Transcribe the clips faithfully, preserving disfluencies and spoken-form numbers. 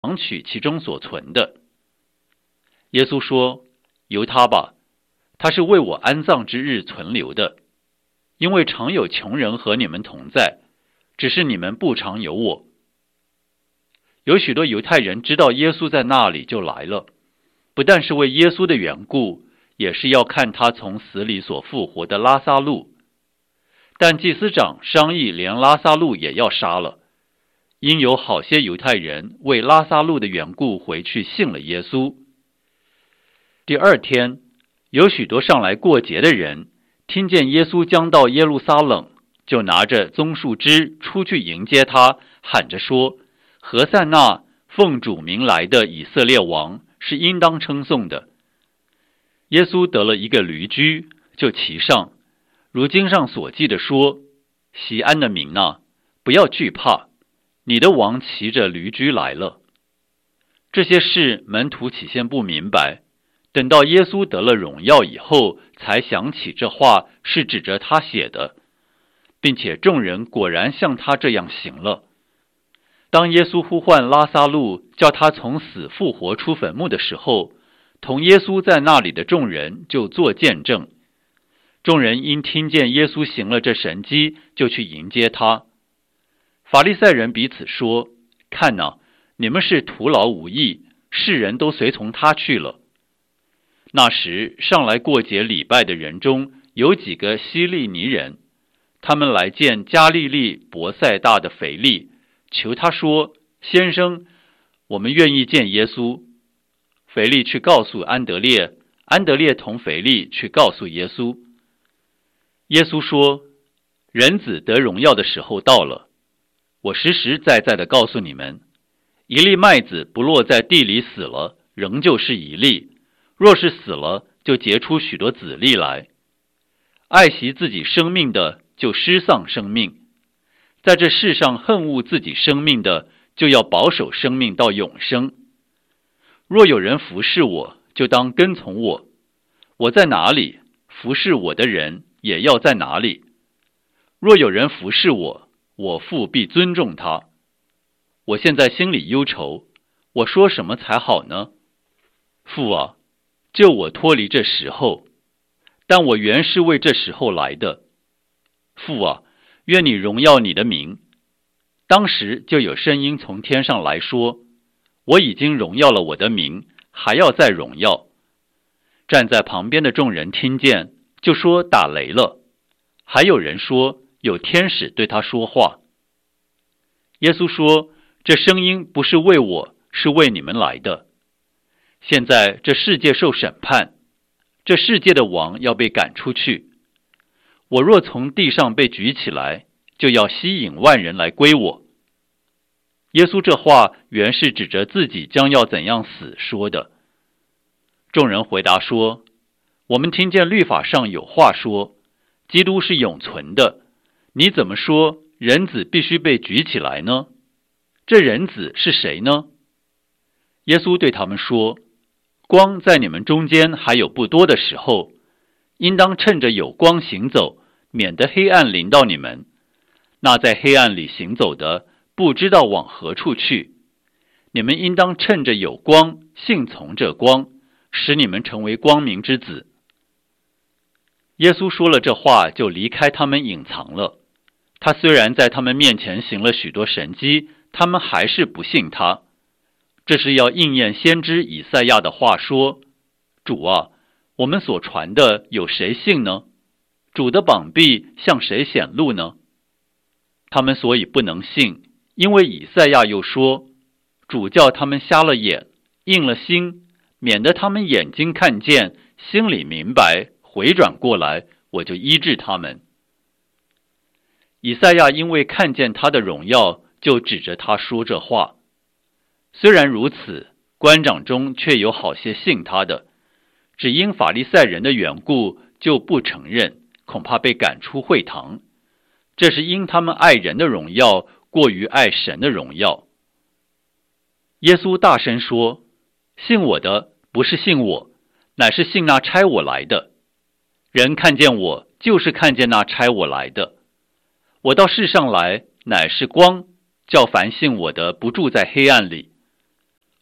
抢取其中所存的。耶稣说：由他吧，他是为我安葬之日存留的，因为常有穷人和你们同在，只是你们不常有我。有许多犹太人知道耶稣在那里，就来了，不但是为耶稣的缘故，也是要看他从死里所复活的拉撒路。但祭司长商议连拉撒路也要杀了，因有好些犹太人为拉撒路的缘故回去信了耶稣。第二天，有许多上来过节的人，听见耶稣将到耶路撒冷，就拿着棕树枝出去迎接他，喊着说：何塞那，奉主名来的以色列王，是应当称颂的。耶稣得了一个驴驹，就骑上，如经上所记的说：锡安的民啊，不要惧怕，你的王骑着驴驹来了。这些事门徒起先不明白，等到耶稣得了荣耀以后，才想起这话是指着他写的，并且众人果然像他这样行了。当耶稣呼唤拉撒路，叫他从死复活出坟墓的时候，同耶稣在那里的众人就作见证。众人因听见耶稣行了这神迹，就去迎接他。法利赛人彼此说：看哪，你们是徒劳无益，世人都随从他去了。那时上来过节礼拜的人中，有几个希利尼人，他们来见加利利伯赛大的腓利，求他说：先生，我们愿意见耶稣。腓利去告诉安德烈，安德烈同腓利去告诉耶稣。耶稣说：人子得荣耀的时候到了，我实实在在的告诉你们，一粒麦子不落在地里死了，仍旧是一粒，若是死了，就结出许多子粒来。爱惜自己生命的，就失丧生命；在这世上恨恶自己生命的，就要保守生命到永生。若有人服侍我，就当跟从我，我在哪里，服侍我的人也要在哪里。若有人服侍我，我父必尊重他。我现在心里忧愁，我说什么才好呢？父啊，救我脱离这时候，但我原是为这时候来的。父啊，愿你荣耀你的名。当时就有声音从天上来说：我已经荣耀了我的名，还要再荣耀。站在旁边的众人听见，就说打雷了。还有人说有天使对他说话。耶稣说：这声音不是为我，是为你们来的。现在这世界受审判，这世界的王要被赶出去。我若从地上被举起来，就要吸引万人来归我。耶稣这话原是指着自己将要怎样死说的。众人回答说：我们听见律法上有话说，基督是永存的，你怎么说人子必须被举起来呢？这人子是谁呢？耶稣对他们说：光在你们中间还有不多的时候，应当趁着有光行走，免得黑暗临到你们。那在黑暗里行走的，不知道往何处去。你们应当趁着有光，信从这光，使你们成为光明之子。耶稣说了这话，就离开他们隐藏了。他虽然在他们面前行了许多神迹，他们还是不信他。这是要应验先知以赛亚的话说：主啊，我们所传的有谁信呢？主的膀臂向谁显露呢？他们所以不能信，因为以赛亚又说：主叫他们瞎了眼，硬了心，免得他们眼睛看见，心里明白，回转过来，我就医治他们。以赛亚因为看见他的荣耀，就指着他说这话。虽然如此，官长中却有好些信他的，只因法利赛人的缘故，就不承认，恐怕被赶出会堂。这是因他们爱人的荣耀过于爱神的荣耀。耶稣大声说：信我的不是信我，乃是信那差我来的。人看见我，就是看见那差我来的。我到世上来，乃是光，叫凡信我的不住在黑暗里。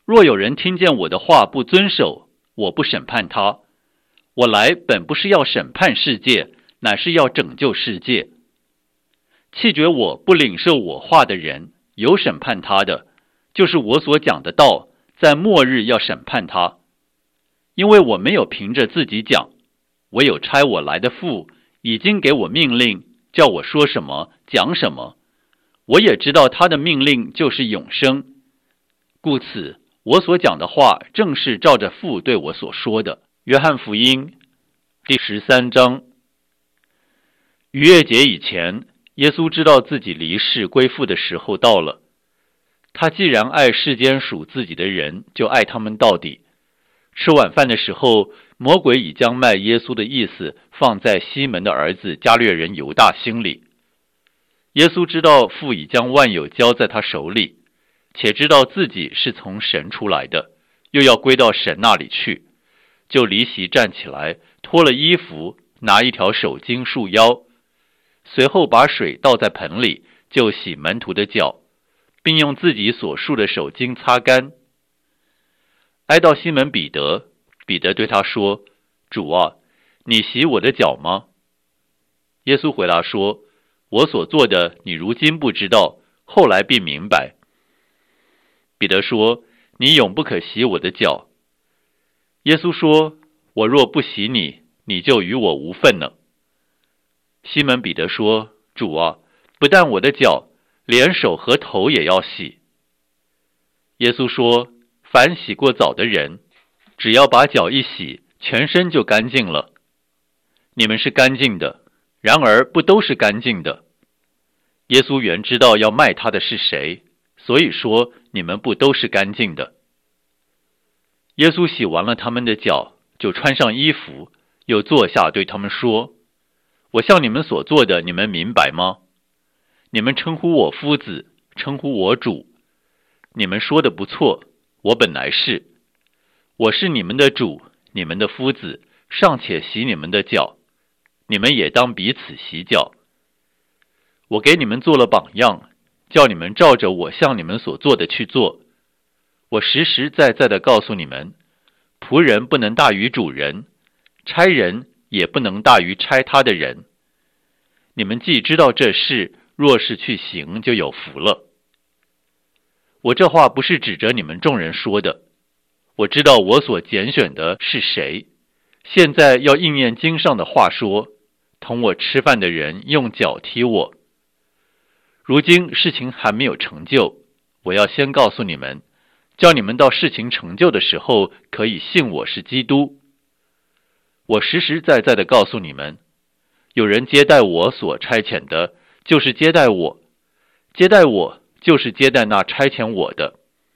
若有人听见我的话不遵守，我不审判他。我来本不是要审判世界，乃是要拯救世界。弃绝我不领受我话的人，有审判他的，就是我所讲的道，在末日要审判他。因为我没有凭着自己讲，唯有差我来的父已经给我命令，叫我说什么讲什么。我也知道他的命令就是永生，故此我所讲的话正是照着父对我所说的。约翰福音第十三章。逾越节以前，耶稣知道自己离世归父的时候到了。他既然爱世间属自己的人，就爱他们到底。吃晚饭的时候，魔鬼已将卖耶稣的意思放在西门的儿子加略人犹大心里。耶稣知道父已将万有交在他手里，且知道自己是从神出来的，又要归到神那里去，就离席站起来，脱了衣服，拿一条手巾束腰，随后把水倒在盆里，就洗门徒的脚，并用自己所束的手巾擦干。挨到西门彼得，彼得对他说：主啊，你洗我的脚吗？耶稣回答说：我所做的你如今不知道，后来必明白。彼得说：你永不可洗我的脚。耶稣说：我若不洗你，你就与我无分了。西门彼得说：主啊，不但我的脚，连手和头也要洗。耶稣说：凡洗过澡的人，只要把脚一洗，全身就干净了。你们是干净的，然而不都是干净的。耶稣原知道要卖他的是谁，所以说你们不都是干净的。耶稣洗完了他们的脚，就穿上衣服，又坐下对他们说：我向你们所做的，你们明白吗？你们称呼我夫子，称呼我主，你们说的不错，我本来是。我是你们的主，你们的夫子，尚且洗你们的脚，你们也当彼此洗脚。我给你们做了榜样，叫你们照着我向你们所做的去做。我实实在在地告诉你们，仆人不能大于主人，差人也不能大于差他的人。你们既知道这事，若是去行，就有福了。我这话不是指着你们众人说的，我知道我所拣选的是谁。现在要应验经上的话说，同我吃饭的人用脚踢我。如今事情还没有成就，我要先告诉你们，叫你们到事情成就的时候，可以信我是基督。我实实在在地告诉你们，有人接待我所差遣的，就是接待我；接待我，就是接待那差遣我的。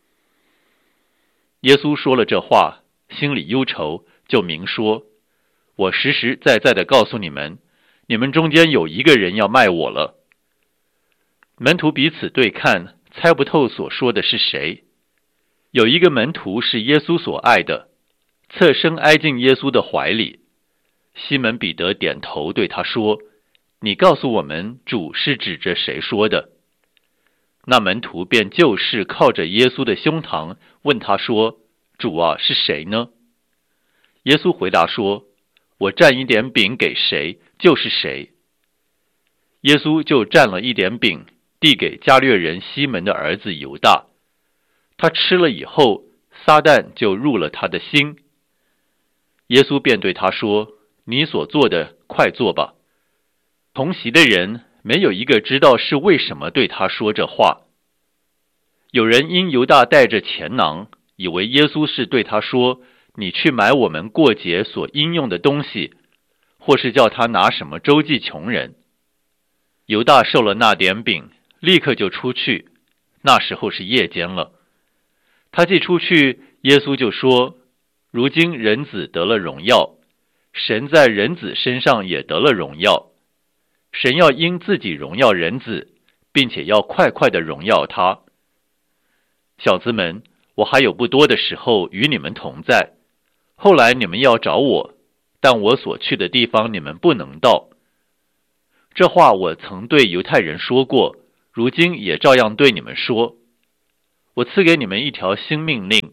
耶稣说了这话，心里忧愁，就明说：我实实在在地告诉你们，你们中间有一个人要卖我了。门徒彼此对看，猜不透所说的是谁。有一个门徒是耶稣所爱的，侧身挨进耶稣的怀里。西门彼得点头对他说：你告诉我们，主是指着谁说的？那门徒便就事靠着耶稣的胸膛，问他说：主啊，是谁呢？耶稣回答说：我蘸一点饼给谁，就是谁。耶稣就蘸了一点饼，递给加略人西门的儿子犹大。他吃了以后，撒旦就入了他的心。耶稣便对他说：你所做的，快做吧。同席的人没有一个知道是为什么对他说这话。有人因犹大带着钱囊，以为耶稣是对他说：你去买我们过节所应用的东西，或是叫他拿什么周济穷人。犹大受了那点饼，立刻就出去，那时候是夜间了。他既出去，耶稣就说：如今人子得了荣耀，神在人子身上也得了荣耀。神要因自己荣耀人子，并且要快快地荣耀他。小子们，我还有不多的时候与你们同在，后来你们要找我，但我所去的地方你们不能到。这话我曾对犹太人说过，如今也照样对你们说。我赐给你们一条新命令，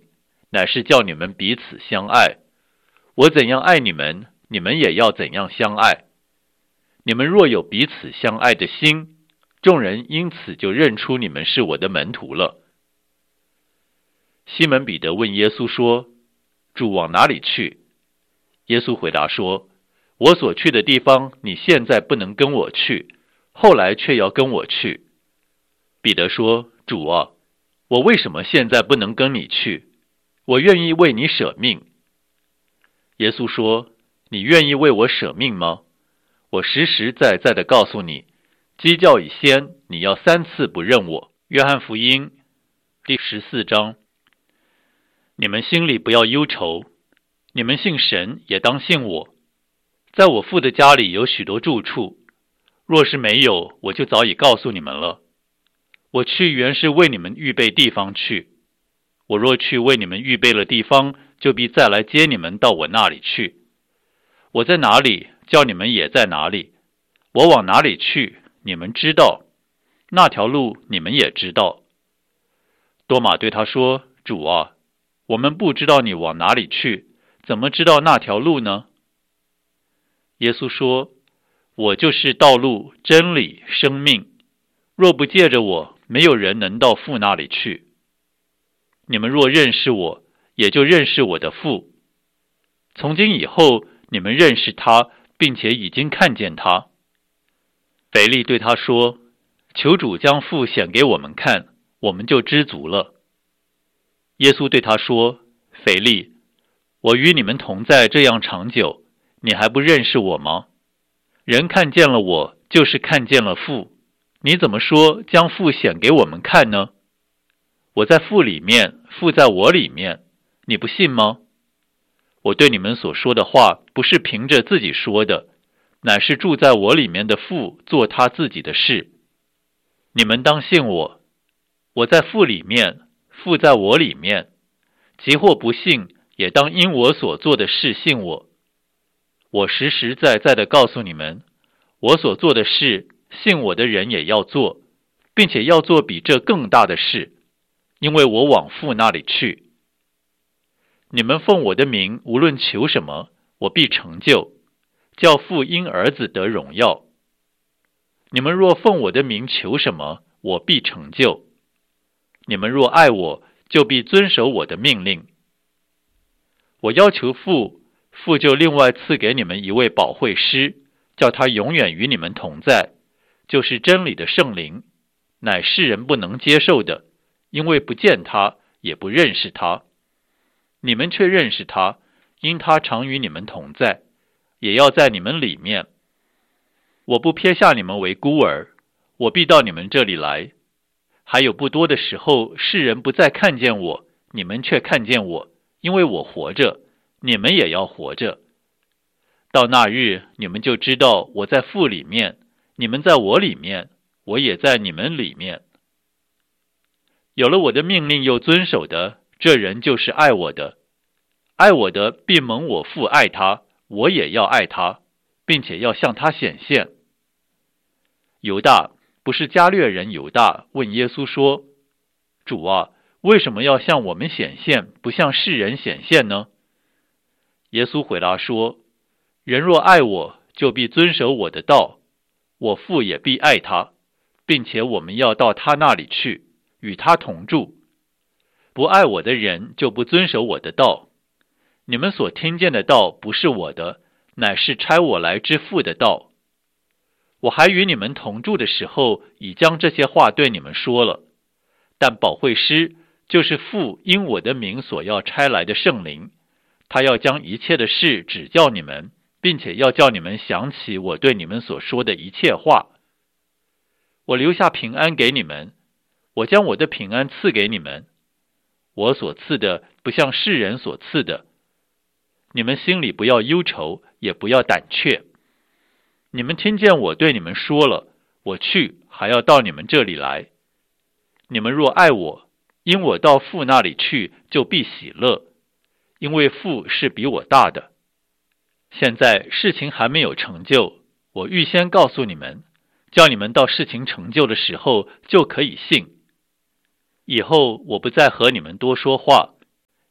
乃是叫你们彼此相爱。我怎样爱你们，你们也要怎样相爱。你们若有彼此相爱的心，众人因此就认出你们是我的门徒了。西门彼得问耶稣说：主往哪里去？耶稣回答说：我所去的地方，你现在不能跟我去，后来却要跟我去。彼得说：主啊，我为什么现在不能跟你去？我愿意为你舍命。耶稣说：你愿意为我舍命吗？我实实在在地告诉你，鸡叫以先，你要三次不认我。约翰福音第十四章。你们心里不要忧愁，你们信神也当信我。在我父的家里有许多住处，若是没有，我就早已告诉你们了。我去原是为你们预备地方去。我若去为你们预备了地方，就必再来接你们到我那里去。我在哪里，叫你们也在哪里。我往哪里去，你们知道，那条路你们也知道。多马对他说：主啊，我们不知道你往哪里去，怎么知道那条路呢？耶稣说：我就是道路、真理、生命，若不借着我，没有人能到父那里去。你们若认识我，也就认识我的父。从今以后，你们认识他，并且已经看见他。腓利对他说：求主将父显给我们看，我们就知足了。耶稣对他说：腓利，我与你们同在这样长久，你还不认识我吗？人看见了我，就是看见了父。你怎么说将父显给我们看呢？我在父里面，父在我里面，你不信吗？我对你们所说的话，不是凭着自己说的，乃是住在我里面的父做他自己的事。你们当信我，我在父里面，父在我里面。即或不信，也当因我所做的事信我。我实实在在地告诉你们，我所做的事，信我的人也要做，并且要做比这更大的事，因为我往父那里去。你们奉我的名无论求什么，我必成就，叫父因儿子得荣耀。你们若奉我的名求什么，我必成就。你们若爱我，就必遵守我的命令。我要求父，父就另外赐给你们一位保惠师，叫他永远与你们同在，就是真理的圣灵，乃世人不能接受的，因为不见他，也不认识他。你们却认识他，因他常与你们同在，也要在你们里面。我不撇下你们为孤儿，我必到你们这里来。还有不多的时候，世人不再看见我，你们却看见我，因为我活着，你们也要活着。到那日，你们就知道我在父里面，你们在我里面，我也在你们里面。有了我的命令又遵守的，这人就是爱我的。爱我的必蒙我父爱他，我也要爱他，并且要向他显现。犹大，不是加略人犹大，问耶稣说：主啊，为什么要向我们显现，不向世人显现呢？耶稣回答说：人若爱我，就必遵守我的道，我父也必爱他，并且我们要到他那里去，与他同住。不爱我的人，就不遵守我的道。你们所听见的道不是我的，乃是差我来之父的道。我还与你们同住的时候，已将这些话对你们说了。但保惠师，就是父因我的名所要差来的圣灵，他要将一切的事指教你们，并且要叫你们想起我对你们所说的一切话。我留下平安给你们，我将我的平安赐给你们。我所赐的不像世人所赐的。你们心里不要忧愁，也不要胆怯。你们听见我对你们说了，我去，还要到你们这里来。你们若爱我，因我到父那里去，就必喜乐，因为父是比我大的。现在事情还没有成就，我预先告诉你们，叫你们到事情成就的时候就可以信。以后我不再和你们多说话，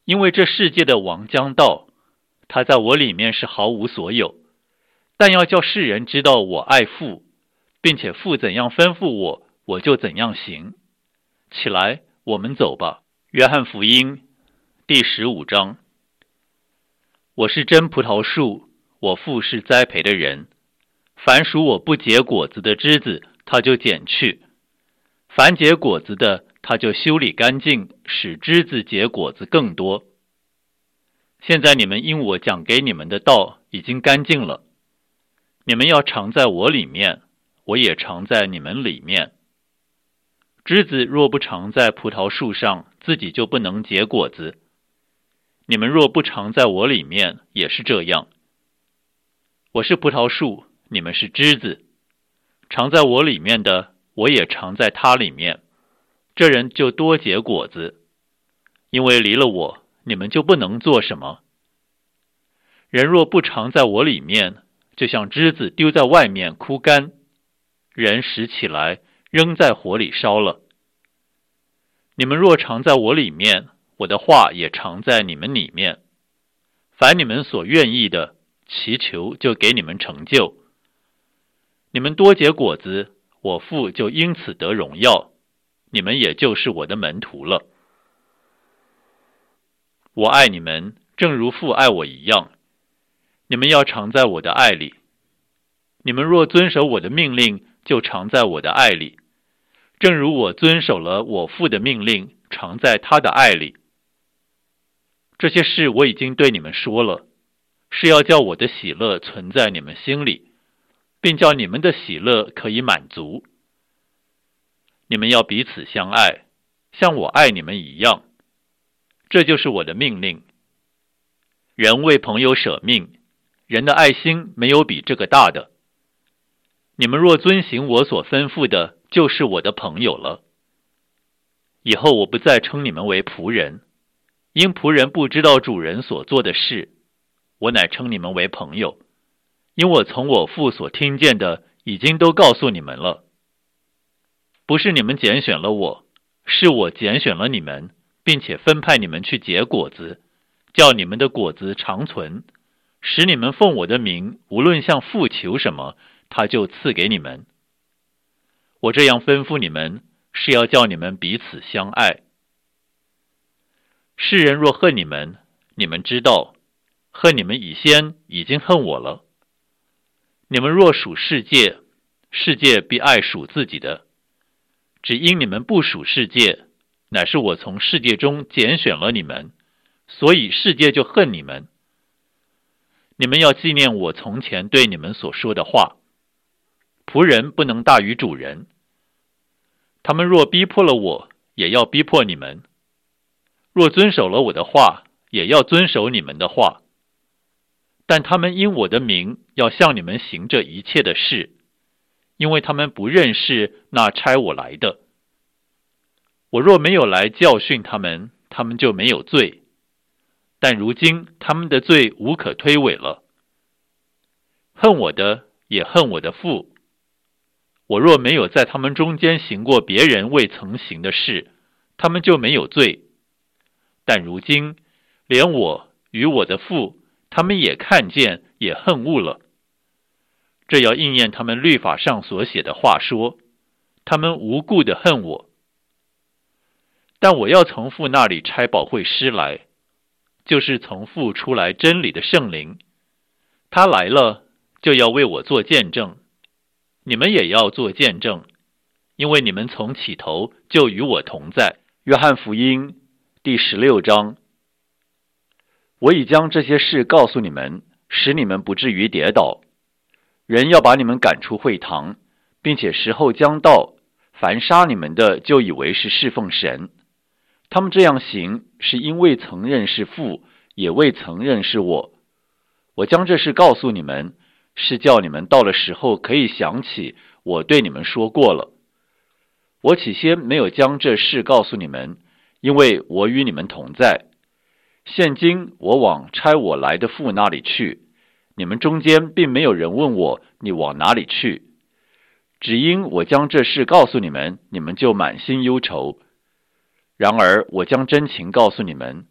因为这世界的王将到，他在我里面是毫无所有，但要叫世人知道我爱父，并且父怎样吩咐我，我就怎样行。起来，我们走吧。约翰福音第十五章。我是真葡萄树，我父是栽培的人。凡属我不结果子的枝子，他就剪去；凡结果子的，他就修理干净，使枝子结果子更多。现在你们因我讲给你们的道已经干净了，你们要常在我里面，我也常在你们里面。枝子若不常在葡萄树上，自己就不能结果子。你们若不常在我里面，也是这样。我是葡萄树，你们是枝子，常在我里面的，我也常在他里面。这人就多结果子，因为离了我，你们就不能做什么。人若不常在我里面，就像枝子丢在外面枯干，人拾起来扔在火里烧了。你们若常在我里面，我的话也常在你们里面。凡你们所愿意的，祈求就给你们成就。你们多结果子，我父就因此得荣耀，你们也就是我的门徒了。我爱你们，正如父爱我一样。你们要常在我的爱里。你们若遵守我的命令，就常在我的爱里，正如我遵守了我父的命令，常在他的爱里。这些事我已经对你们说了，是要叫我的喜乐存在你们心里，并叫你们的喜乐可以满足。你们要彼此相爱，像我爱你们一样。这就是我的命令。人为朋友舍命，人的爱心没有比这个大的。你们若遵行我所吩咐的，就是我的朋友了。以后我不再称你们为仆人，因仆人不知道主人所做的事，我乃称你们为朋友，因我从我父所听见的，已经都告诉你们了。不是你们拣选了我，是我拣选了你们，并且分派你们去结果子，叫你们的果子长存，使你们奉我的名，无论向父求什么，他就赐给你们。我这样吩咐你们，是要叫你们彼此相爱。世人若恨你们，你们知道，恨你们以先已经恨我了。你们若属世界，世界必爱属自己的。只因你们不属世界，乃是我从世界中拣选了你们，所以世界就恨你们。你们要纪念我从前对你们所说的话。仆人不能大于主人。他们若逼迫了我，也要逼迫你们；若遵守了我的话，也要遵守你们的话。但他们因我的名要向你们行这一切的事，因为他们不认识那差我来的。我若没有来教训他们，他们就没有罪。但如今他们的罪无可推诿了。恨我的也恨我的父。我若没有在他们中间行过别人未曾行的事，他们就没有罪。但如今连我与我的父，他们也看见，也恨恶了。这要应验他们律法上所写的话说，他们无故的恨我。但我要从父那里差保惠师来，就是从父出来真理的圣灵。他来了，就要为我做见证。你们也要做见证，因为你们从起头就与我同在。约翰福音第十六章。我已将这些事告诉你们，使你们不至于跌倒。人要把你们赶出会堂，并且时候将到，凡杀你们的就以为是侍奉神。他们这样行，是因未曾认识父，也未曾认识我。我将这事告诉你们，是叫你们到了时候可以想起我对你们说过了。我起先没有将这事告诉你们，因为我与你们同在。现今我往差我来的父那里去，你们中间并没有人问我，你往哪里去？只因我将这事告诉你们，你们就满心忧愁。然而我将真情告诉你们，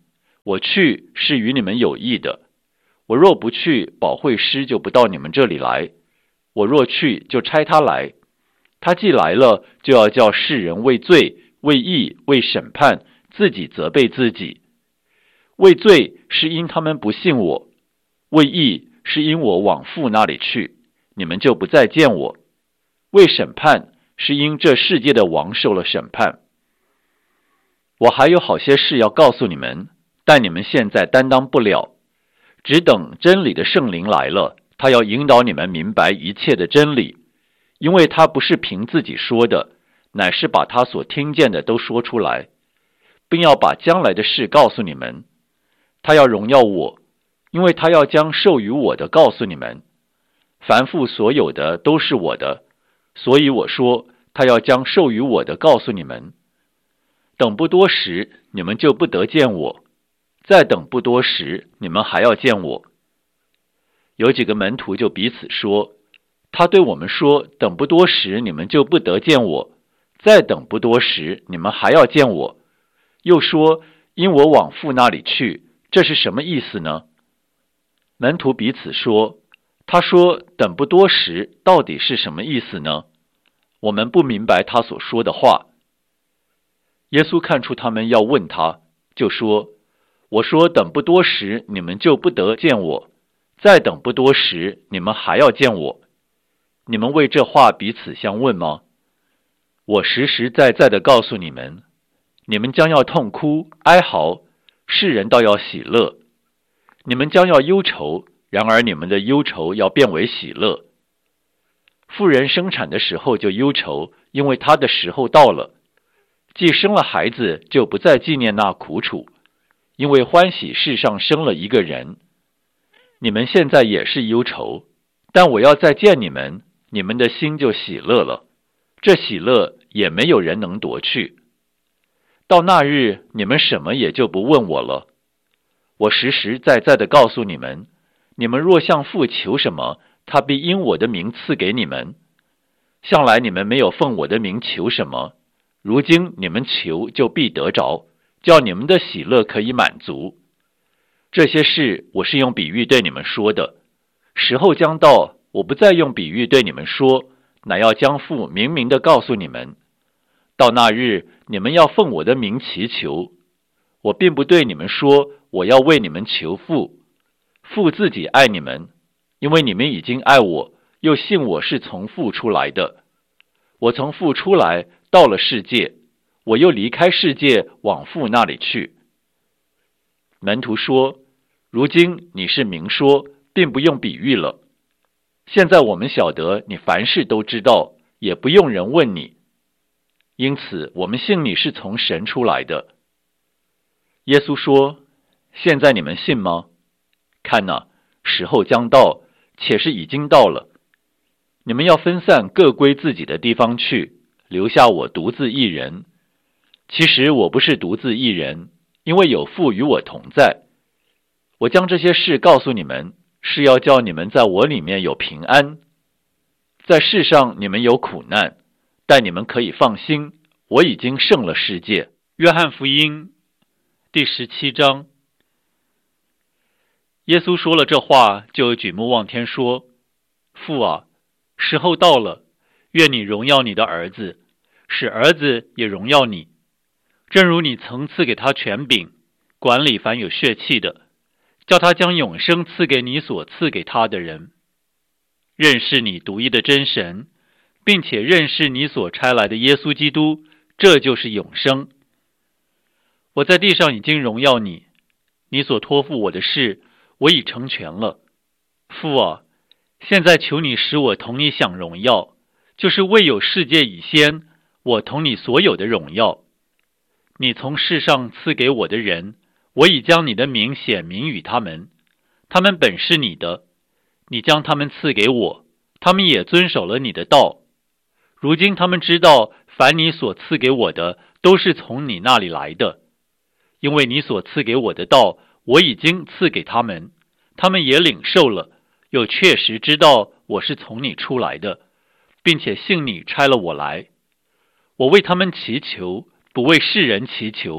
我去是与你们有益的。我若不去，保惠师就不到你们这里来；我若去，就差他来。他既来了，就要叫世人为罪、为义、为审判，自己责备自己。为罪是因他们不信我，为义是因我往父那里去，你们就不再见我。为审判是因这世界的王受了审判。我还有好些事要告诉你们，但你们现在担当不了，只等真理的圣灵来了，他要引导你们明白一切的真理，因为他不是凭自己说的，乃是把他所听见的都说出来，并要把将来的事告诉你们。他要荣耀我，因为他要将授予我的告诉你们。凡父所有的都是我的，所以我说他要将授予我的告诉你们。等不多时，你们就不得见我；再等不多时，你们还要见我。有几个门徒就彼此说，他对我们说，等不多时，你们就不得见我；再等不多时，你们还要见我。又说，因我往父那里去，这是什么意思呢？门徒彼此说，他说等不多时到底是什么意思呢？我们不明白他所说的话。耶稣看出他们要问他，就说，我说等不多时，你们就不得见我；再等不多时，你们还要见我。你们为这话彼此相问吗？我实实在在地告诉你们，你们将要痛哭哀嚎，世人倒要喜乐；你们将要忧愁，然而你们的忧愁要变为喜乐。妇人生产的时候就忧愁，因为她的时候到了；既生了孩子，就不再纪念那苦楚，因为欢喜世上生了一个人。你们现在也是忧愁，但我要再见你们，你们的心就喜乐了，这喜乐也没有人能夺去。到那日，你们什么也就不问我了。我实实在在地告诉你们，你们若向父求什么，他必因我的名赐给你们。向来你们没有奉我的名求什么，如今你们求就必得着，叫你们的喜乐可以满足。这些事我是用比喻对你们说的，时候将到，我不再用比喻对你们说，乃要将父明明地告诉你们。到那日，你们要奉我的名祈求。我并不对你们说，我要为你们求父，父自己爱你们，因为你们已经爱我，又信我是从父出来的。我从父出来，到了世界，我又离开世界，往父那里去。门徒说，如今你是明说，并不用比喻了。现在我们晓得你凡事都知道，也不用人问你，因此我们信你是从神出来的。耶稣说，现在你们信吗？看哪，时候将到，且是已经到了。你们要分散，各归自己的地方去，留下我独自一人。其实我不是独自一人，因为有父与我同在。我将这些事告诉你们，是要叫你们在我里面有平安。在世上你们有苦难，但你们可以放心，我已经胜了世界。约翰福音第十七章。耶稣说了这话，就举目望天说，父啊，时候到了，愿你荣耀你的儿子，使儿子也荣耀你，正如你曾赐给他权柄，管理凡有血气的，叫他将永生赐给你所赐给他的人。认识你独一的真神，并且认识你所差来的耶稣基督，这就是永生。我在地上已经荣耀你，你所托付我的事，我已成全了。父啊，现在求你使我同你享荣耀，就是未有世界以先，我同你所有的荣耀。你从世上赐给我的人，我已将你的名显明与他们，他们本是你的，你将他们赐给我，他们也遵守了你的道。如今他们知道，凡你所赐给我的，都是从你那里来的。因为你所赐给我的道，我已经赐给他们，他们也领受了，又确实知道我是从你出来的，并且信你差了我来。我为他们祈求，不为世人祈求，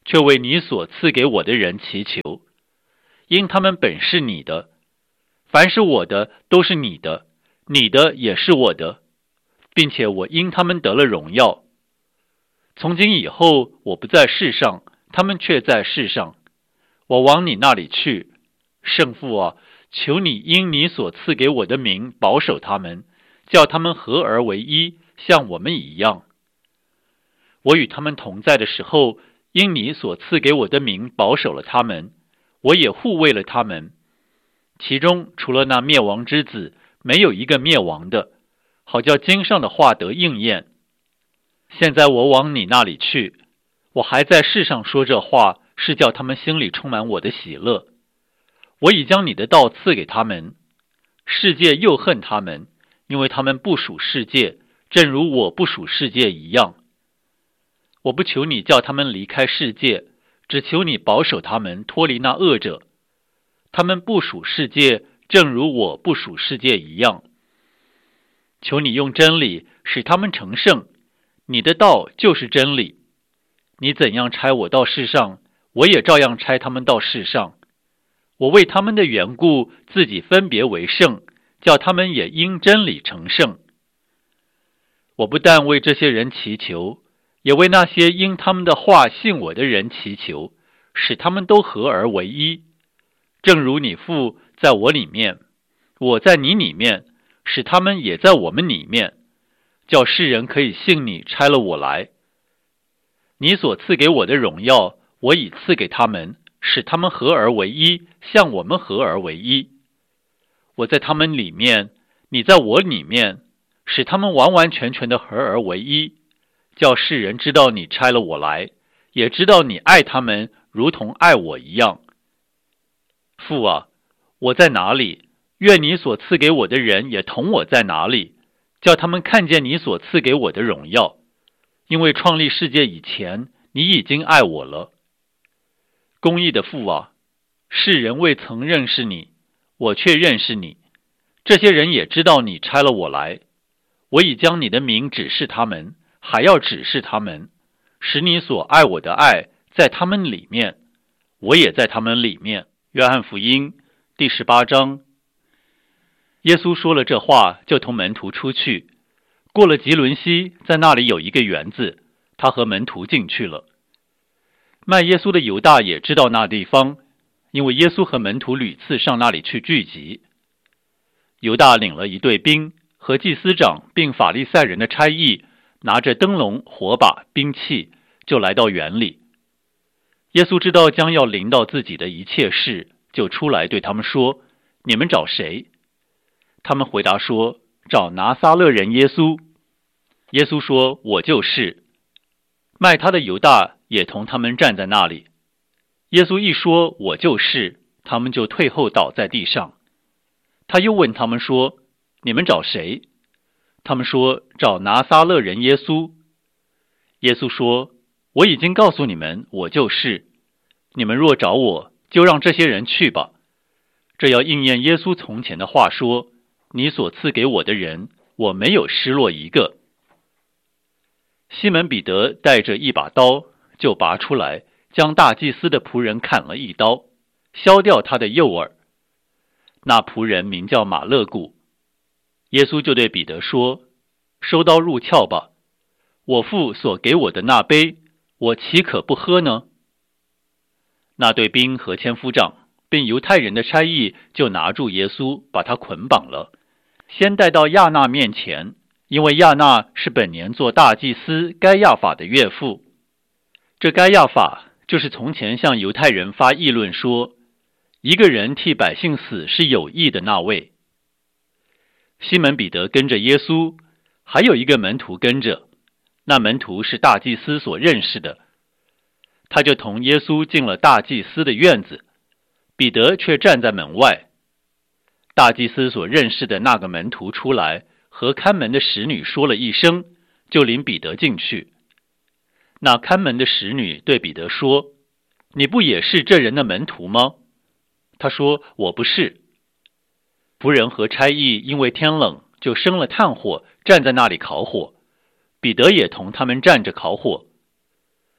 却为你所赐给我的人祈求，因他们本是你的，凡是我的都是你的，你的也是我的，并且我因他们得了荣耀。从今以后，我不在世上，他们却在世上，我往你那里去。圣父啊，求你因你所赐给我的名保守他们，叫他们合而为一，像我们一样。我与他们同在的时候，因你所赐给我的名保守了他们，我也护卫了他们。其中除了那灭亡之子，没有一个灭亡的，好叫经上的话得应验。现在我往你那里去，我还在世上说这话，是叫他们心里充满我的喜乐。我已将你的道赐给他们，世界又恨他们，因为他们不属世界，正如我不属世界一样。我不求你叫他们离开世界，只求你保守他们脱离那恶者。他们不属世界，正如我不属世界一样。求你用真理使他们成圣，你的道就是真理。你怎样差我到世上，我也照样差他们到世上。我为他们的缘故，自己分别为圣，叫他们也因真理成圣。我不但为这些人祈求，也为那些因他们的话信我的人祈求，使他们都合而为一。正如你父在我里面，我在你里面，使他们也在我们里面，叫世人可以信你差了我来。你所赐给我的荣耀，我已赐给他们，使他们合而为一，像我们合而为一。我在他们里面，你在我里面，使他们完完全全的合而为一，叫世人知道你差了我来，也知道你爱他们如同爱我一样。父啊，我在哪里，愿你所赐给我的人也同我在哪里，叫他们看见你所赐给我的荣耀。因为创立世界以前，你已经爱我了。公义的父啊，世人未曾认识你，我却认识你。这些人也知道你差了我来。我已将你的名指示他们，还要指示他们，使你所爱我的爱在他们里面，我也在他们里面。约翰福音第十八章。耶稣说了这话，就同门徒出去。过了吉伦西，在那里有一个园子，他和门徒进去了。卖耶稣的犹大也知道那地方，因为耶稣和门徒屡次上那里去聚集。犹大领了一队兵，和祭司长并法利赛人的差役，拿着灯笼、火把、兵器，就来到园里。耶稣知道将要临到自己的一切事，就出来对他们说：你们找谁？他们回答说：找拿撒勒人耶稣。耶稣说：我就是。卖他的犹大也同他们站在那里。耶稣一说我就是，他们就退后倒在地上。他又问他们说：你们找谁？他们说：找拿撒勒人耶稣。耶稣说：我已经告诉你们，我就是。你们若找我，就让这些人去吧。这要应验耶稣从前的话说：你所赐给我的人，我没有失落一个。西门彼得带着一把刀，就拔出来，将大祭司的仆人砍了一刀，削掉他的右耳。那仆人名叫马勒古。耶稣就对彼得说：收刀入鞘吧。我父所给我的那杯，我岂可不喝呢？那队兵和千夫长并犹太人的差役就拿住耶稣，把他捆绑了，先带到亚那面前，因为亚那是本年做大祭司该亚法的岳父。这该亚法就是从前向犹太人发议论说，一个人替百姓死是有益的那位。西门彼得跟着耶稣，还有一个门徒跟着，那门徒是大祭司所认识的。他就同耶稣进了大祭司的院子，彼得却站在门外。大祭司所认识的那个门徒出来，和看门的使女说了一声，就领彼得进去。那看门的使女对彼得说：你不也是这人的门徒吗？他说：我不是。仆人和差役因为天冷，就生了炭火，站在那里烤火。彼得也同他们站着烤火。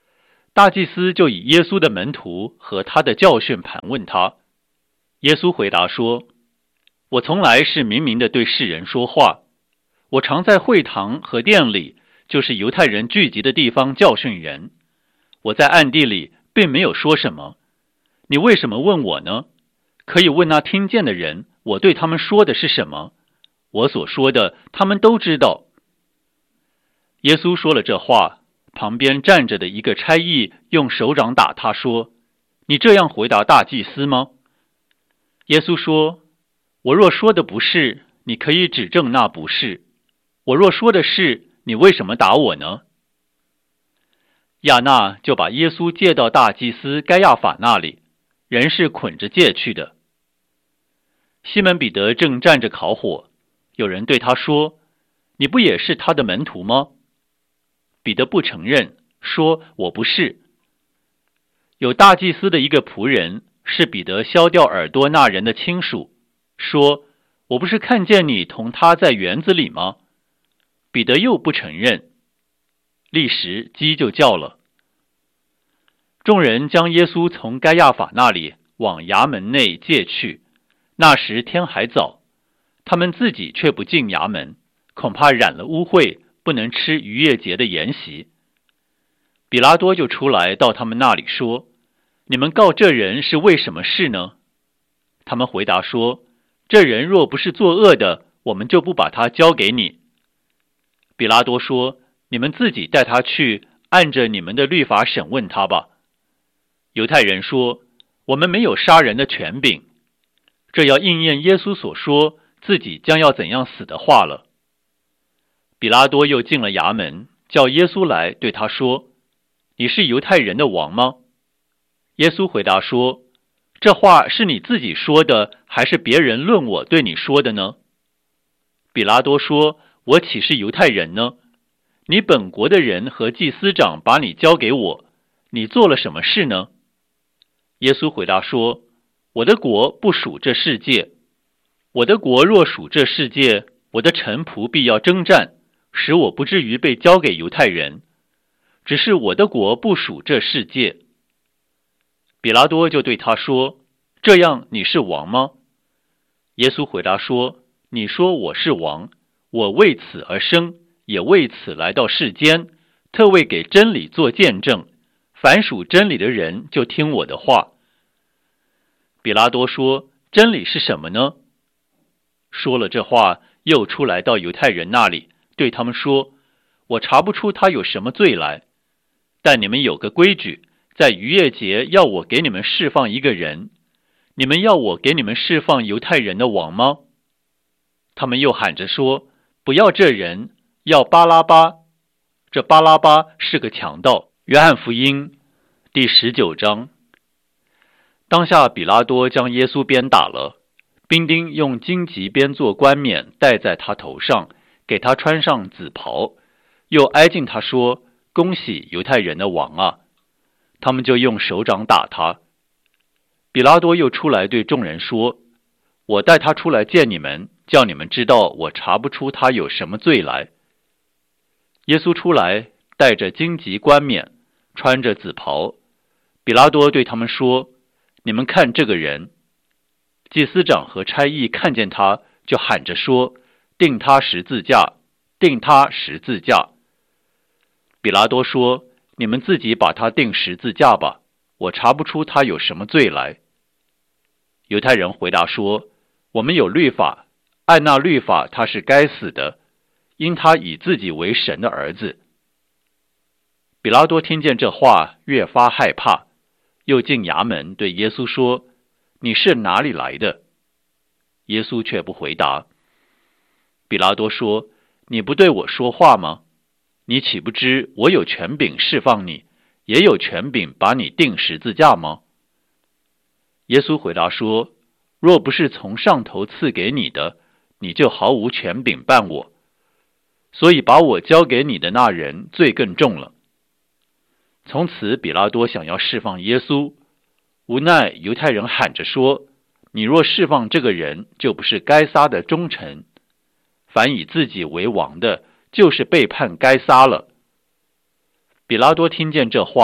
大祭司就以耶稣的门徒和他的教训盘问他。耶稣回答说，我从来是明明的对世人说话，我常在会堂和殿里，就是犹太人聚集的地方教训人，我在暗地里并没有说什么。你为什么问我呢？可以问那听见的人，我对他们说的是什么？我所说的他们都知道。耶稣说了这话，旁边站着的一个差役用手掌打他说，你这样回答大祭司吗？耶稣说，我若说的不是，你可以指证那不是；我若说的是，你为什么打我呢？亚那就把耶稣借到大祭司该亚法那里，人是捆着借去的。西门彼得正站着烤火，有人对他说，你不也是他的门徒吗？彼得不承认，说我不是。有大祭司的一个仆人是彼得削掉耳朵那人的亲属，说，我不是看见你同他在园子里吗？彼得又不承认。立时鸡就叫了。众人将耶稣从该亚法那里往衙门内借去，那时天还早，他们自己却不进衙门，恐怕染了污秽，不能吃逾越节的筵席。比拉多就出来到他们那里说，你们告这人是为什么事呢？他们回答说，这人若不是作恶的，我们就不把他交给你。比拉多说，你们自己带他去，按着你们的律法审问他吧。犹太人说，我们没有杀人的权柄，这要应验耶稣所说自己将要怎样死的话了。比拉多又进了衙门，叫耶稣来，对他说，你是犹太人的王吗？耶稣回答说，这话是你自己说的，还是别人论我对你说的呢？比拉多说，我岂是犹太人呢？你本国的人和祭司长把你交给我，你做了什么事呢？耶稣回答说，我的国不属这世界。我的国若属这世界，我的臣仆必要征战，使我不至于被交给犹太人。只是我的国不属这世界。比拉多就对他说，这样你是王吗？耶稣回答说，你说我是王，我为此而生，也为此来到世间，特为给真理做见证，凡属真理的人就听我的话。比拉多说，真理是什么呢？说了这话，又出来到犹太人那里，对他们说，我查不出他有什么罪来，但你们有个规矩，在逾越节要我给你们释放一个人，你们要我给你们释放犹太人的王吗？他们又喊着说，不要这人，要巴拉巴。这巴拉巴是个强盗。约翰福音第十九章。当下比拉多将耶稣鞭打了，兵丁用荆棘编做冠冕戴在他头上，给他穿上紫袍，又挨近他说，恭喜犹太人的王啊！他们就用手掌打他。比拉多又出来对众人说，我带他出来见你们，叫你们知道我查不出他有什么罪来。耶稣出来，带着荆棘冠冕，穿着紫袍。比拉多对他们说，你们看这个人。祭司长和差役看见他，就喊着说，钉他十字架，钉他十字架。比拉多说，你们自己把他钉十字架吧，我查不出他有什么罪来。犹太人回答说，我们有律法，按那律法他是该死的，因他以自己为神的儿子。比拉多听见这话，越发害怕，又进衙门对耶稣说，你是哪里来的？耶稣却不回答。比拉多说，你不对我说话吗？你岂不知我有权柄释放你，也有权柄把你钉十字架吗？耶稣回答说，若不是从上头赐给你的，你就毫无权柄办我，所以把我交给你的那人罪更重了。从此比拉多想要释放耶稣，无奈犹太人喊着说，你若释放这个人，就不是该撒的忠臣，凡以自己为王的，就是背叛该撒了。比拉多听见这话，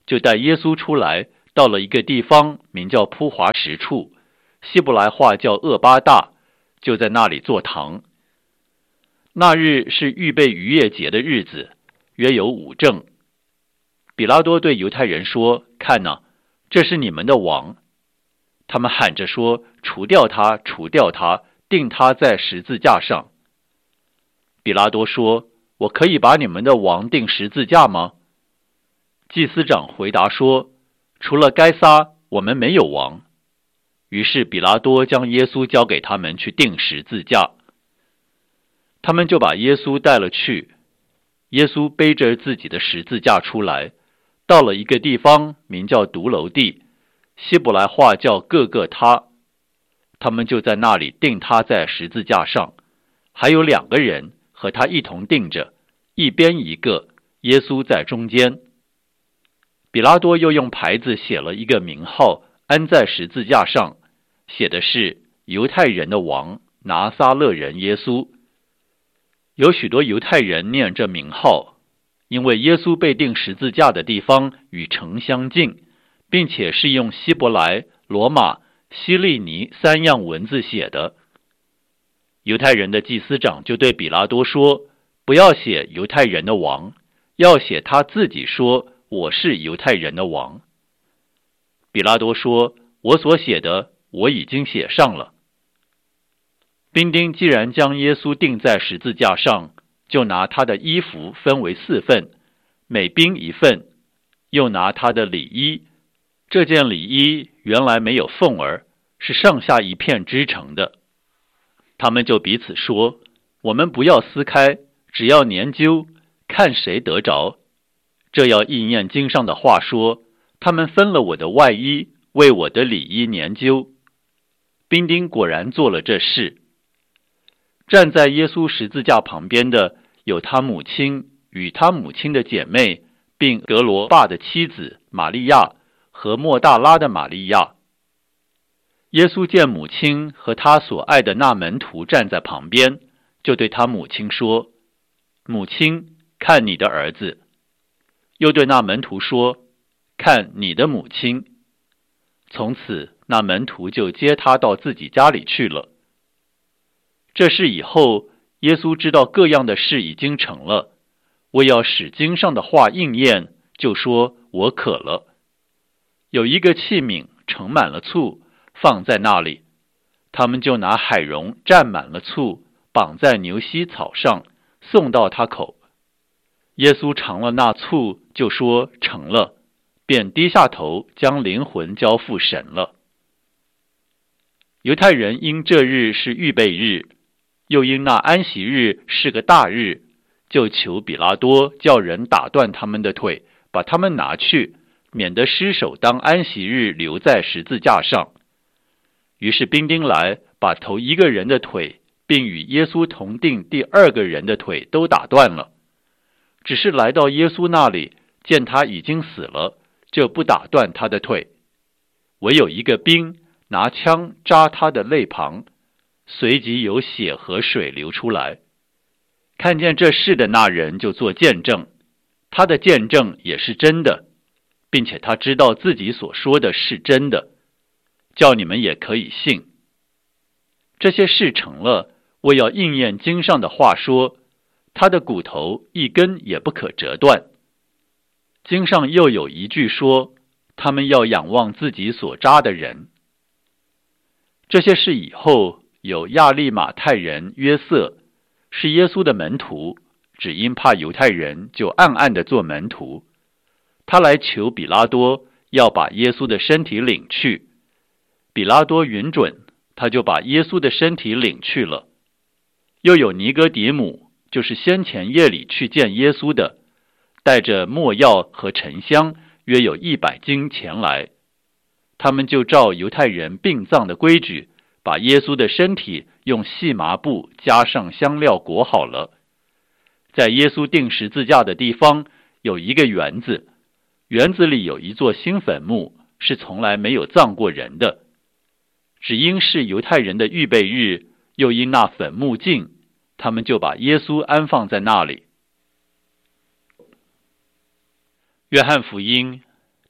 就带耶稣出来，到了一个地方，名叫铺华石处，希伯来话叫厄巴大，就在那里坐堂。那日是预备逾越节的日子，约有五正。比拉多对犹太人说：看哪，这是你们的王。他们喊着说：除掉他，除掉他，钉他在十字架上。比拉多说：我可以把你们的王钉十字架吗？祭司长回答说：除了该撒，我们没有王。于是比拉多将耶稣交给他们去钉十字架。他们就把耶稣带了去。耶稣背着自己的十字架出来，到了一个地方，名叫独楼地，希伯来话叫各各他。他们就在那里钉他在十字架上，还有两个人和他一同钉着，一边一个，耶稣在中间。比拉多又用牌子写了一个名号，安在十字架上，写的是犹太人的王，拿撒勒人耶稣。有许多犹太人念这名号，因为耶稣被钉十字架的地方与城相近，并且是用希伯来、罗马、希利尼三样文字写的。犹太人的祭司长就对比拉多说：不要写犹太人的王，要写他自己说我是犹太人的王。比拉多说：我所写的我已经写上了。兵丁既然将耶稣钉在十字架上，就拿他的衣服分为四份，每兵一份，又拿他的里衣。这件里衣原来没有缝儿，是上下一片织成的。他们就彼此说：我们不要撕开，只要研究，看谁得着。这要应验经上的话说：他们分了我的外衣，为我的里衣研究。兵丁果然做了这事。站在耶稣十字架旁边的有他母亲与他母亲的姐妹，并格罗巴的妻子玛利亚和莫大拉的玛利亚。耶稣见母亲和他所爱的那门徒站在旁边，就对他母亲说：母亲，看你的儿子。又对那门徒说：看你的母亲。从此那门徒就接他到自己家里去了。这事以后，耶稣知道各样的事已经成了，为要使经上的话应验，就说：我渴了。有一个器皿盛满了醋，放在那里，他们就拿海蓉蘸满了醋，绑在牛膝草上，送到他口。耶稣尝了那醋，就说：成了，便低下头，将灵魂交付神了。犹太人因这日是预备日，又因那安息日是个大日，就求比拉多叫人打断他们的腿，把他们拿去，免得尸首当安息日留在十字架上。于是兵丁来，把头一个人的腿，并与耶稣同钉第二个人的腿都打断了。只是来到耶稣那里，见他已经死了，就不打断他的腿。唯有一个兵拿枪扎他的肋旁，随即有血和水流出来。看见这事的那人就做见证，他的见证也是真的，并且他知道自己所说的是真的，叫你们也可以信。这些事成了，为要应验经上的话说：他的骨头一根也不可折断。经上又有一句说：他们要仰望自己所扎的人。这些事以后，有亚利马太人约瑟，是耶稣的门徒，只因怕犹太人，就暗暗的做门徒。他来求比拉多，要把耶稣的身体领去。比拉多允准，他就把耶稣的身体领去了。又有尼哥底母，就是先前夜里去见耶稣的，带着没药和沉香，约有一百斤前来。他们就照犹太人殡葬的规矩，把耶稣的身体用细麻布加上香料裹好了。在耶稣钉十字架的地方有一个园子，园子里有一座新坟墓，是从来没有葬过人的。只因是犹太人的预备日，又因那坟墓近，他们就把耶稣安放在那里。约翰福音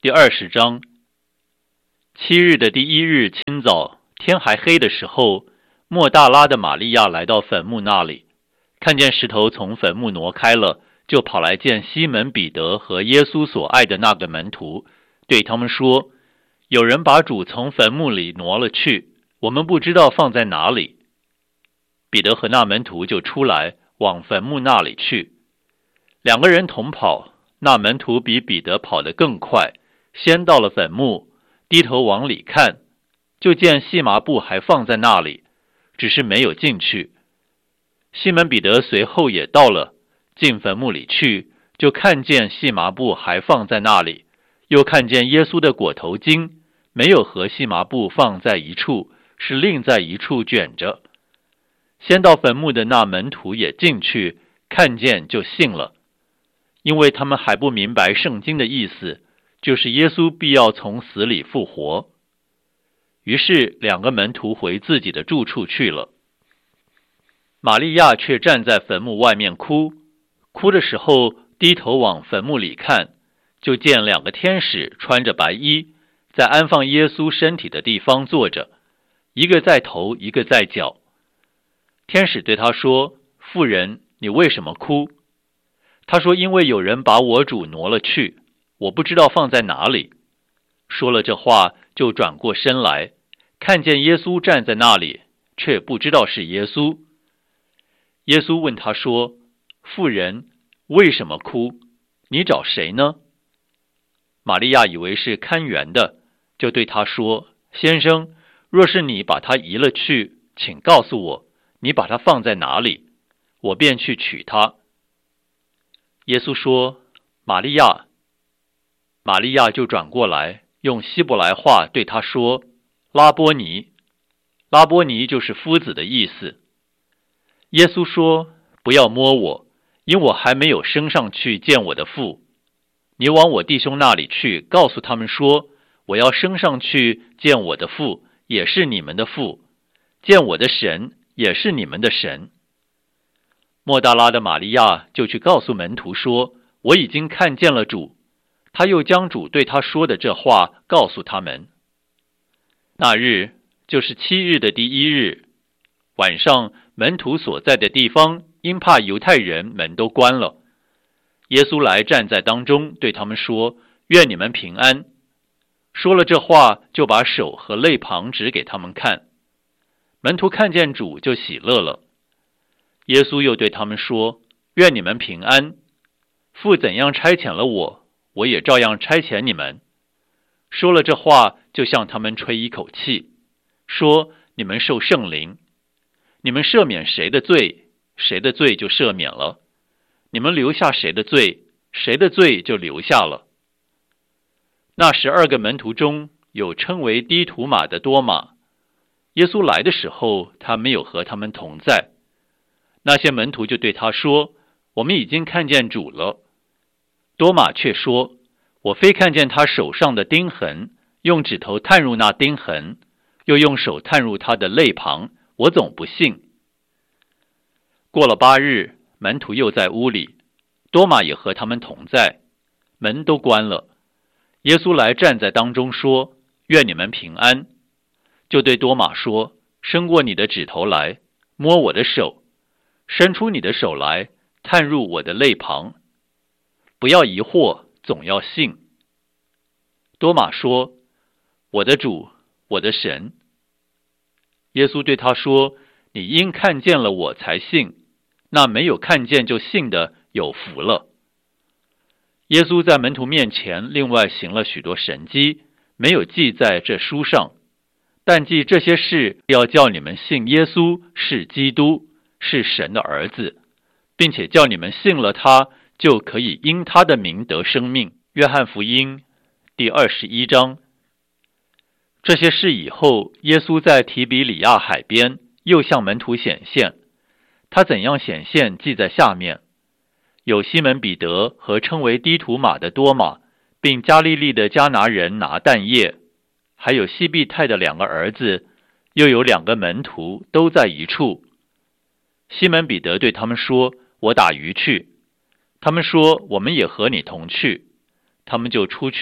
第二十章。七日的第一日清早，天还黑的时候，莫大拉的玛利亚来到坟墓那里，看见石头从坟墓挪开了，就跑来见西门彼得和耶稣所爱的那个门徒，对他们说：有人把主从坟墓里挪了去，我们不知道放在哪里。彼得和那门徒就出来往坟墓那里去，两个人同跑，那门徒比彼得跑得更快，先到了坟墓，低头往里看，就见细麻布还放在那里，只是没有进去。西门彼得随后也到了，进坟墓里去，就看见细麻布还放在那里，又看见耶稣的裹头巾没有和细麻布放在一处，是另在一处卷着。先到坟墓的那门徒也进去，看见就信了，因为他们还不明白圣经的意思，就是耶稣必要从死里复活。于是两个门徒回自己的住处去了。玛利亚却站在坟墓外面哭，哭的时候低头往坟墓里看，就见两个天使穿着白衣，在安放耶稣身体的地方坐着，一个在头，一个在脚。天使对他说：妇人，你为什么哭？他说：因为有人把我主挪了去，我不知道放在哪里。说了这话，就转过身来，看见耶稣站在那里，却不知道是耶稣。耶稣问他说：妇人，为什么哭？你找谁呢？玛利亚以为是看园的，就对他说：先生，若是你把他移了去，请告诉我，你把他放在哪里，我便去取他。耶稣说：玛利亚。玛利亚就转过来，用希伯来话对他说：拉波尼。拉波尼就是夫子的意思。耶稣说：不要摸我，因我还没有升上去见我的父。你往我弟兄那里去，告诉他们说，我要升上去见我的父，也是你们的父，见我的神，也是你们的神。莫大拉的玛利亚就去告诉门徒说：我已经看见了主。他又将主对他说的这话告诉他们。那日就是七日的第一日晚上，门徒所在的地方因怕犹太人，门都关了。耶稣来站在当中，对他们说：愿你们平安。说了这话，就把手和肋旁指给他们看。门徒看见主就喜乐了。耶稣又对他们说：愿你们平安。父怎样差遣了我，我也照样差遣你们。说了这话，就向他们吹一口气，说：你们受圣灵。你们赦免谁的罪，谁的罪就赦免了；你们留下谁的罪，谁的罪就留下了。那十二个门徒中有称为低图马的多马，耶稣来的时候，他没有和他们同在。那些门徒就对他说：我们已经看见主了。多马却说：我非看见他手上的钉痕，用指头探入那钉痕，又用手探入他的肋旁，我总不信。过了八日，门徒又在屋里，多马也和他们同在，门都关了。耶稣来站在当中说：愿你们平安。就对多马说：伸过你的指头来，摸我的手，伸出你的手来，探入我的肋旁。不要疑惑，总要信。多马说：我的主，我的神。耶稣对他说：你因看见了我才信，那没有看见就信的有福了。耶稣在门徒面前另外行了许多神迹，没有记在这书上，但记这些事，要叫你们信耶稣是基督，是神的儿子，并且叫你们信了他，就可以因他的名得生命。约翰福音第二十一章。这些事以后，耶稣在提比里亚海边又向门徒显现。他怎样显现，记在下面。有西门彼得和称为低图马的多马，并加利利的迦拿人拿但业，还有西庇太的两个儿子，又有两个门徒，都在一处。西门彼得对他们说：我打鱼去。他们说：我们也和你同去。他们就出去，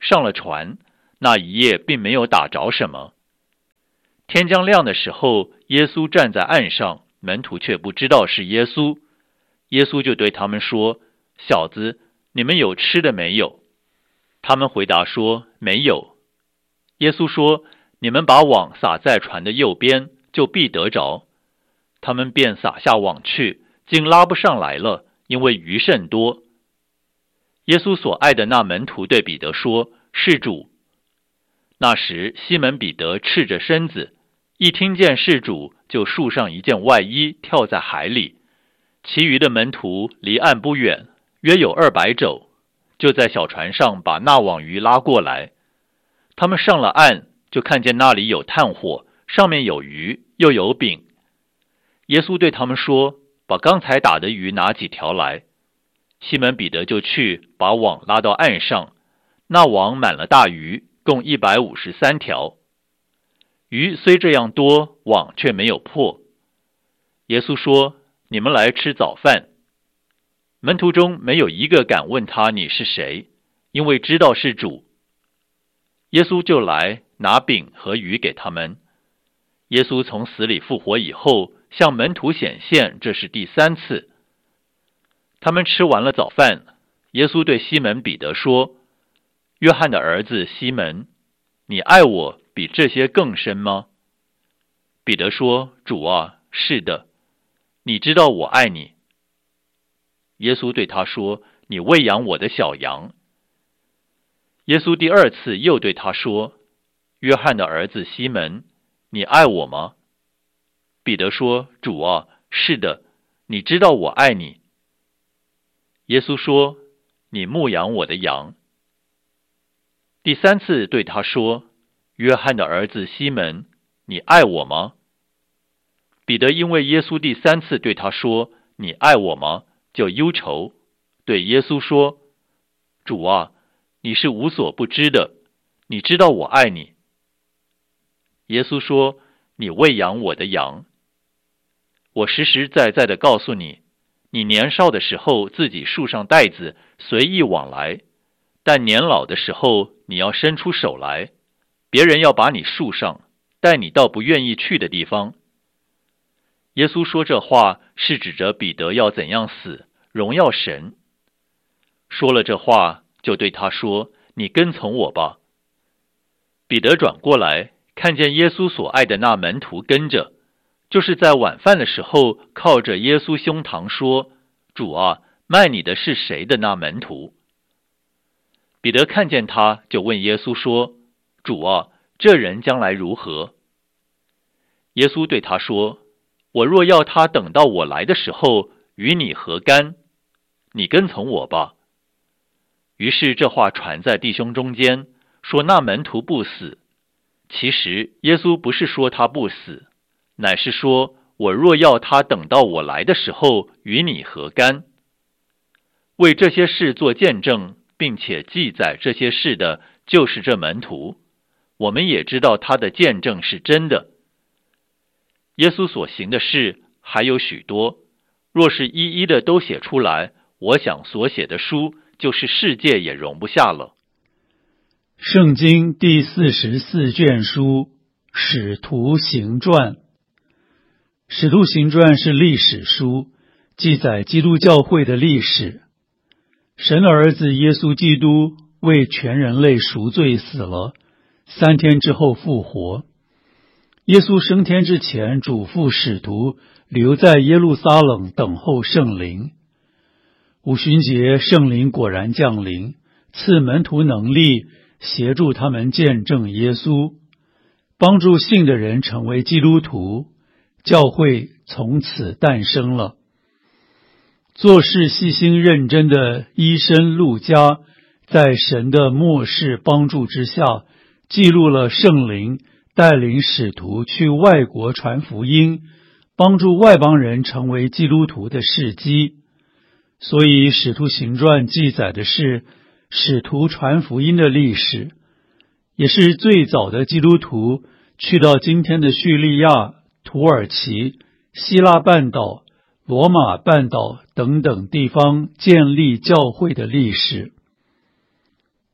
上了船，那一夜并没有打着什么。天将亮的时候，耶稣站在岸上，门徒却不知道是耶稣。耶稣就对他们说：小子，你们有吃的没有？他们回答说：没有。耶稣说：你们把网撒在船的右边，就必得着。他们便撒下网去，竟拉不上来了，因为鱼甚多。耶稣所爱的那门徒对彼得说：是主。那时西门彼得赤着身子，一听见是主，就束上一件外衣，跳在海里。其余的门徒离岸不远，约有二百肘，就在小船上把那网鱼拉过来。他们上了岸，就看见那里有炭火，上面有鱼，又有饼。耶稣对他们说：把刚才打的鱼拿几条来。西门彼得就去，把网拉到岸上，那网满了大鱼，共一百五十三条。鱼虽这样多，网却没有破。耶稣说：你们来吃早饭。门徒中没有一个敢问他你是谁，因为知道是主。耶稣就来拿饼和鱼给他们。耶稣从死里复活以后，向门徒显现，这是第三次。他们吃完了早饭，耶稣对西门彼得说：约翰的儿子西门，你爱我比这些更深吗？彼得说：主啊，是的，你知道我爱你。耶稣对他说：你喂养我的小羊。耶稣第二次又对他说：约翰的儿子西门，你爱我吗？彼得说：主啊，是的，你知道我爱你。耶稣说：你牧养我的羊。第三次对他说：约翰的儿子西门，你爱我吗？彼得因为耶稣第三次对他说：你爱我吗？就忧愁，对耶稣说：主啊，你是无所不知的，你知道我爱你。耶稣说：你喂养我的羊。我实实在在地告诉你，你年少的时候自己束上带子，随意往来，但年老的时候你要伸出手来，别人要把你束上，带你到不愿意去的地方。耶稣说这话是指着彼得要怎样死，荣耀神。说了这话，就对他说：你跟从我吧。彼得转过来，看见耶稣所爱的那门徒跟着，就是在晚饭的时候靠着耶稣胸膛说：主啊，卖你的是谁的那门徒。彼得看见他，就问耶稣说：主啊，这人将来如何？耶稣对他说：我若要他等到我来的时候，与你何干？你跟从我吧。于是这话传在弟兄中间，说那门徒不死。其实耶稣不是说他不死，乃是说我若要他等到我来的时候，与你何干？为这些事做见证，并且记载这些事的，就是这门徒。我们也知道他的见证是真的。耶稣所行的事还有许多，若是一一的都写出来，我想所写的书，就是世界也容不下了。 圣经第四十四卷书，使徒行传。使徒行传是历史书，记载基督教会的历史。神的儿子耶稣基督为全人类赎罪死了，三天之后复活。耶稣升天之前，嘱咐使徒留在耶路撒冷等候圣灵。五旬节，圣灵果然降临，赐门徒能力，协助他们见证耶稣，帮助信的人成为基督徒，教会从此诞生了。做事细心认真的医生路加，在神的默示帮助之下，记录了圣灵带领使徒去外国传福音，帮助外邦人成为基督徒的事迹。所以使徒行传记载的是使徒传福音的历史，也是最早的基督徒去到今天的叙利亚、土耳其、希腊半岛、罗马半岛等等地方建立教会的历史。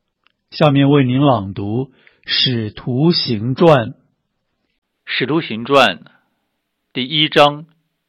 下面为您朗读《使徒行传》。《 使徒行传》第一章。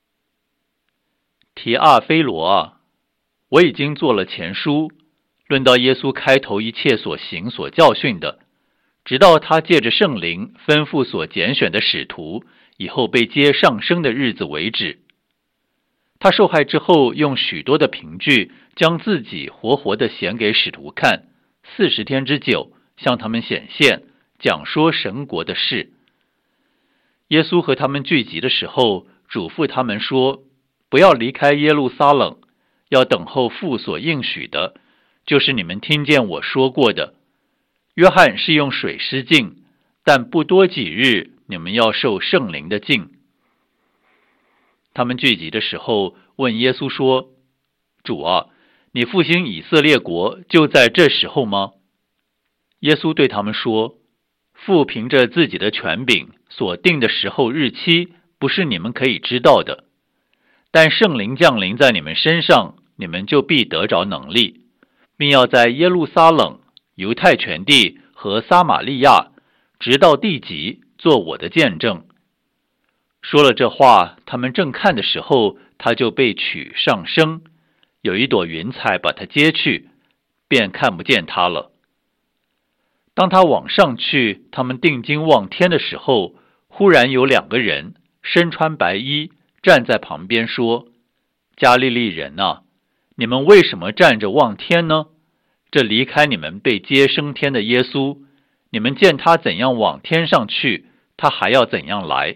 提阿非罗啊，我已经做了前书，论到耶稣开头一切所行所教训的，直到他借着圣灵吩咐所拣选的使徒以后被接上升的日子为止。他受害之后，用许多的凭据将自己活活地显给使徒看，四十天之久，向他们显现，讲说神国的事。耶稣和他们聚集的时候，嘱咐他们说，不要离开耶路撒冷，要等候父所应许的，就是你们听见我说过的。约翰是用水施浸，但不多几日，你们要受圣灵的浸。他们聚集的时候，问耶稣说，主啊，你复兴以色列国就在这时候吗？耶稣对他们说，父凭着自己的权柄所定的时候日期，不是你们可以知道的。但圣灵降临在你们身上，你们就必得着能力，并要在耶路撒冷、犹太全地和撒玛利亚，直到地极，做我的见证。说了这话，他们正看的时候，他就被取上升，有一朵云彩把他接去，便看不见他了。当他往上去，他们定睛望天的时候，忽然有两个人身穿白衣，站在旁边说，加利利人啊，你们为什么站着望天呢？这离开你们被接升天的耶稣，你们见他怎样往天上去，他还要怎样来。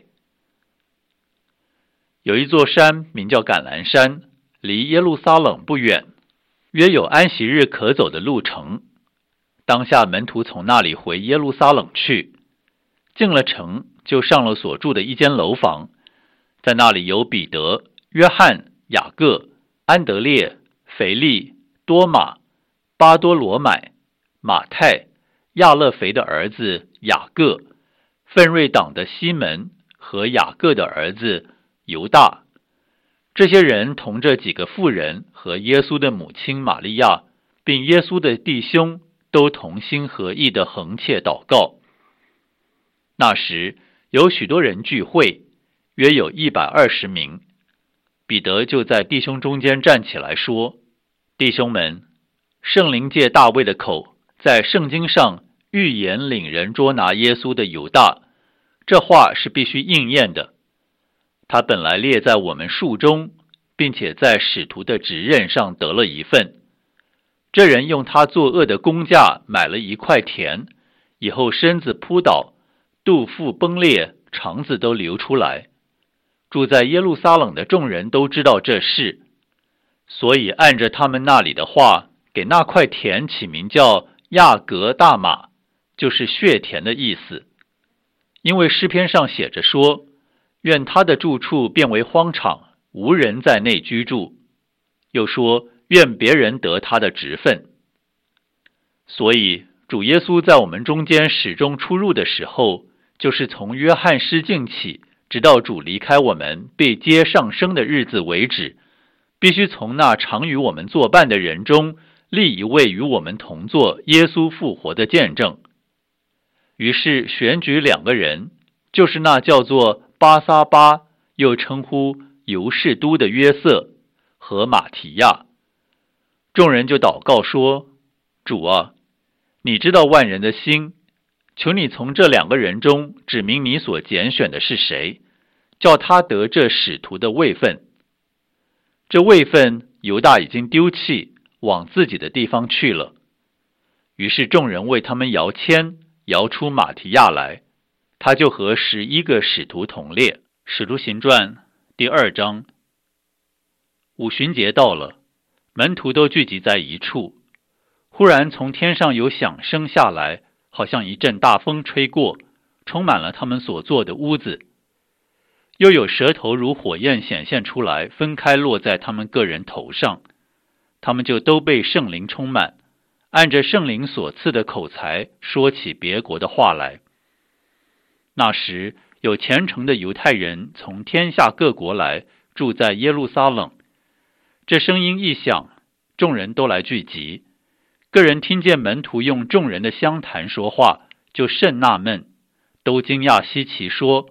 有一座山名叫橄榄山，离耶路撒冷不远，约有安息日可走的路程。当下门徒从那里回耶路撒冷去，进了城，就上了所住的一间楼房，在那里有彼得、约翰、雅各、安德烈、腓力、多马、巴多罗买、马太、亚勒腓的儿子雅各、奋锐党的西门和雅各的儿子犹大。这些人同这几个妇人和耶稣的母亲玛利亚，并耶稣的弟兄，都同心合意地横切祷告。那时有许多人聚会，约有一百二十名。彼得就在弟兄中间站起来说，弟兄们，圣灵借大卫的口，在圣经上预言领人捉拿耶稣的犹大，这话是必须应验的。他本来列在我们数中，并且在使徒的职任上得了一份。这人用他作恶的工价买了一块田，以后身子扑倒，肚腹崩裂，肠子都流出来。住在耶路撒冷的众人都知道这事，所以按着他们那里的话，给那块田起名叫亚格大马，就是血田的意思。因为诗篇上写着说，愿他的住处变为荒场，无人在内居住。又说，愿别人得他的职分。所以主耶稣在我们中间始终出入的时候，就是从约翰施浸起，直到主离开我们被接上升的日子为止，必须从那常与我们作伴的人中立一位与我们同作耶稣复活的见证。于是选举两个人，就是那叫做巴撒巴，又称呼犹士都的约瑟和马提亚。众人就祷告说，主啊，你知道万人的心，求你从这两个人中指明你所拣选的是谁，叫他得这使徒的位分。这位分犹大已经丢弃，往自己的地方去了。于是众人为他们摇签，摇出马提亚来，他就和十一个使徒同列。使徒行传第二章。五旬节到了，门徒都聚集在一处，忽然从天上有响声下来，好像一阵大风吹过，充满了他们所坐的屋子。又有舌头如火焰显现出来，分开落在他们个人头上。他们就都被圣灵充满，按着圣灵所赐的口才说起别国的话来。那时有虔诚的犹太人从天下各国来，住在耶路撒冷。这声音一响，众人都来聚集， 个人听见门徒用众人的乡谈说话，就甚纳闷，都惊讶稀奇，说：